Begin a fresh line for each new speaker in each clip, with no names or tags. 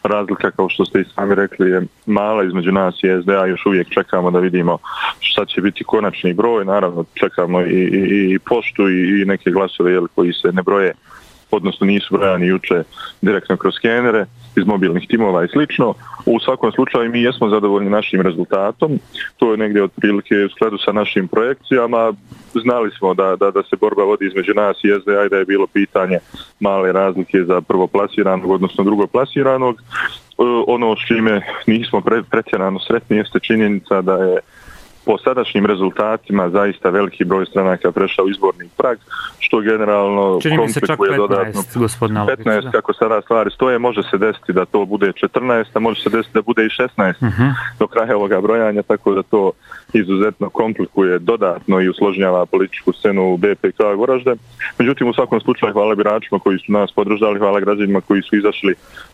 razlika, kao što ste i sami rekli, je mala između nas i SDA. Još uvijek čekamo da vidimo šta će biti konačni broj. Naravno, čekamo i poštu i neke glasove koji se ne broje, odnosno nisu brojani juče direktno kroz skenere iz mobilnih timova i slično. U svakom slučaju mi jesmo zadovoljni našim rezultatom. To je negdje otprilike u skladu sa našim projekcijama. Znali smo da se borba vodi između nas i SDA i da je bilo pitanje male razlike za prvoplasiranog, odnosno drugoplasiranog. Ono s čime nismo pretjerano sretni jeste činjenica da je po sadašnjim rezultatima zaista veliki broj stranaka prešao izborni prag, što generalno
čini mi se čak 15, gospodine Alegić.
15, kako sada stvari stoje, može se desiti da to bude 14, a može se desiti da bude i 16 do kraja ovoga brojanja, tako da to izuzetno komplikuje dodatno i usložnjava političku scenu u BPK Goražde. Međutim, u svakom slučaju hvala biračima koji su nas podržali, hvala građanima koji su izašli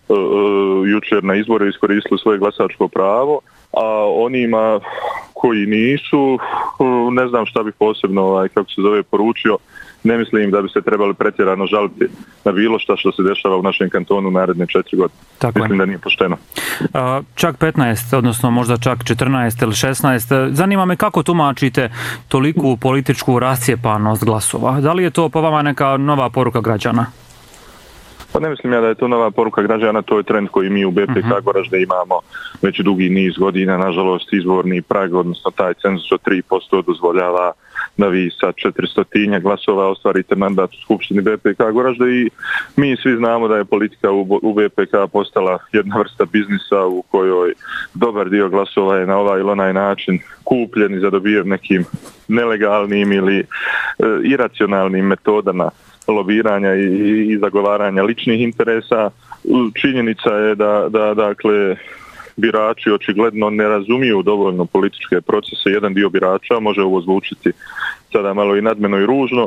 jučer na izbore i iskoristili svoje glasačko pravo, a onima koji nisu, ne znam šta bi posebno, kako se zove, poručio. Ne mislim da bi se trebali pretjerano žaliti na bilo što se dešava u našem kantonu naredne 4 godine. Mislim da nije pošteno.
Čak 15, odnosno možda čak 14 ili 16. Zanima me kako tumačite toliku političku rascijepanost glasova. Da li je to po vama neka nova poruka građana?
Pa ne mislim ja da je to nova poruka građana, to je trend koji mi u BPK Goražde imamo već dugi niz godina. Nažalost, izborni prag, odnosno taj cenzus od 3% dozvoljava da vi sa 400 glasova ostvarite mandat u Skupštini BPK Goražde i mi svi znamo da je politika u BPK postala jedna vrsta biznisa u kojoj dobar dio glasova je na ovaj ili onaj način kupljen i zadobijen nekim nelegalnim ili iracionalnim metodama lobiranja i zagovaranja ličnih interesa. Činjenica je da dakle, birači očigledno ne razumiju dovoljno političke procese. Jedan dio birača, može ovo zvučiti sada malo i nadmeno i ružno,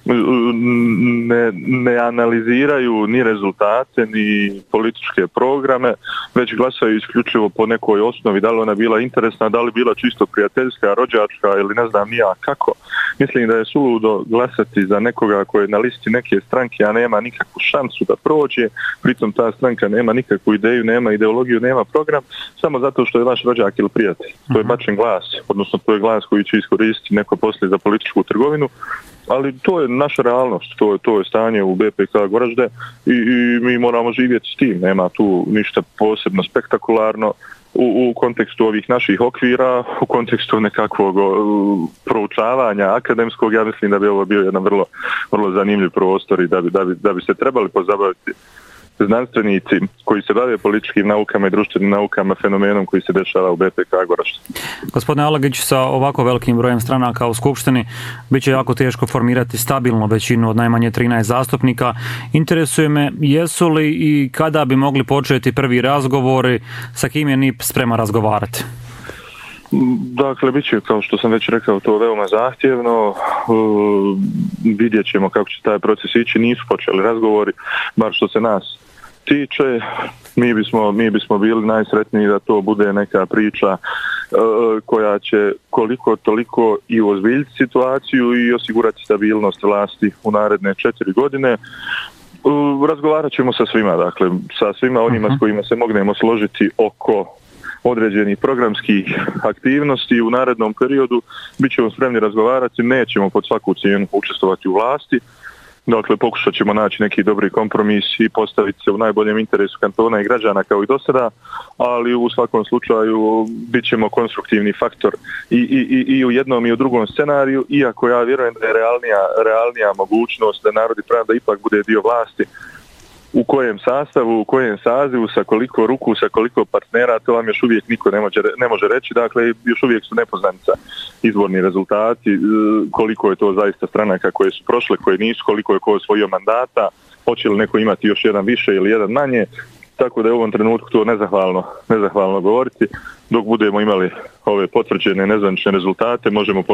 ne analiziraju ni rezultate ni političke programe, već glasaju isključivo po nekoj osnovi, da li ona bila interesna, da li bila čisto prijateljska, rođačka ili ne znam nija kako. Mislim da je suludo glasati za nekoga koji je na listi neke stranke, a nema nikakvu šansu da prođe, pritom ta stranka nema nikakvu ideju, nema ideologiju, nema program, samo zato što je vaš rođak ili prijatelj. To je bačen glas, odnosno to je glas koji će iskoristiti neko poslije za političku trgovinu, ali to je naša realnost, to je stanje u BPK Goražde i mi moramo živjeti s tim, nema tu ništa posebno spektakularno u kontekstu ovih naših okvira, u kontekstu nekakvog proučavanja akademskog. Ja mislim da bi ovo bio jedan vrlo zanimljiv prostor i da bi se trebali pozabaviti znanstvenici koji se bave političkim naukama i društvenim naukama fenomenom koji se dešava u BPK Goražde.
Gospodine Alegić, sa ovako velikim brojem stranaka u Skupštini bit će jako teško formirati stabilnu većinu od najmanje 13 zastupnika. Interesuje me, jesu li i kada bi mogli početi prvi razgovori, sa kim je NIP spreman razgovarati?
Dakle, bit će, kao što sam već rekao, to veoma zahtjevno. Vidjet ćemo kako će taj proces ići. Nisu počeli razgovori, bar što se nas tiče. Mi bismo bili najsretniji da to bude neka priča koja će koliko toliko i uozbiljiti situaciju i osigurati stabilnost vlasti u naredne 4 godine. Razgovarat ćemo sa svima, dakle, sa svima onima s kojima se mognemo složiti oko određenih programskih aktivnosti u narednom periodu. Bit ćemo spremni razgovarati, nećemo pod svaku cijenu učestvovati u vlasti. Dakle, pokušat ćemo naći neki dobri kompromis i postaviti se u najboljem interesu kantona i građana kao i do sada, ali u svakom slučaju bit ćemo konstruktivni faktor i u jednom i u drugom scenariju, iako ja vjerujem da je realnija mogućnost da Narod i Pravda ipak bude dio vlasti. U kojem sastavu, u kojem sazivu, sa koliko ruku, sa koliko partnera, to vam još uvijek niko ne može reći. Dakle, još uvijek su nepoznanica izborni rezultati, koliko je to zaista stranaka koje su prošle, koje nisu, koliko je ko osvojio mandata, hoće li neko imati još jedan više ili jedan manje. Tako da je u ovom trenutku to nezahvalno govoriti. Dok budemo imali ove potvrđene nezvanične rezultate, možemo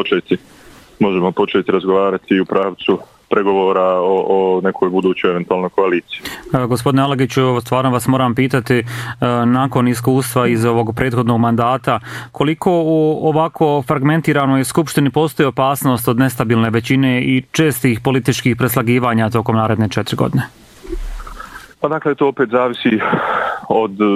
početi razgovarati u pravcu pregovora o nekoj budućoj eventualnoj koaliciji.
Gospodine Alegiću, stvarno vas moram pitati, nakon iskustva iz ovog prethodnog mandata, koliko u ovako fragmentiranoj skupštini postoji opasnost od nestabilne većine i čestih političkih preslagivanja tokom naredne 4 godine?
Pa dakle, to opet zavisi od